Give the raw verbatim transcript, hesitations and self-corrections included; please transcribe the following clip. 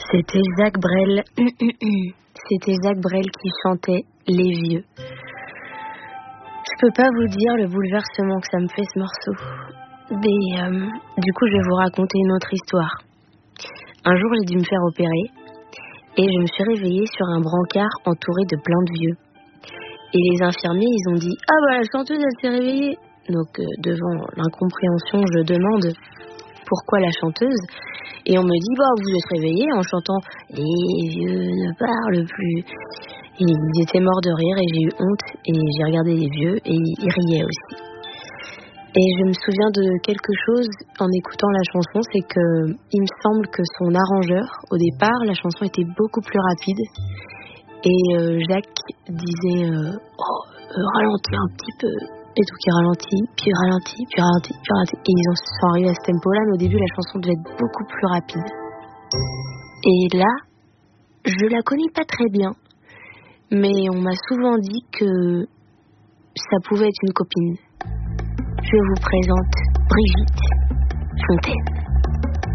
C'était Jacques Brel. C'était Jacques Brel qui chantait Les Vieux. Je peux pas vous dire le bouleversement que ça me fait ce morceau. Mais euh, du coup, je vais vous raconter une autre histoire. Un jour, j'ai dû me faire opérer et je me suis réveillée sur un brancard entouré de plein de vieux. Et les infirmiers, ils ont dit « Ah bah la chanteuse, elle s'est réveillée !» Donc euh, devant l'incompréhension, je demande pourquoi la chanteuse. Et on me dit, bah, vous êtes réveillés en chantant « Les vieux ne parlent plus ». Et ils étaient morts de rire et j'ai eu honte et j'ai regardé les vieux et ils riaient aussi. Et je me souviens de quelque chose en écoutant la chanson, c'est que il me semble que son arrangeur, au départ, la chanson était beaucoup plus rapide. Et euh, Jacques disait euh, « Oh, euh, ralentis un petit peu ». Et donc il ralentit, puis ralentit, puis ralentit, puis ralentit. Et ils en sont arrivés à ce tempo-là, mais au début, la chanson devait être beaucoup plus rapide. Et là, je la connais pas très bien, mais on m'a souvent dit que ça pouvait être une copine. Je vous présente Brigitte Fontaine.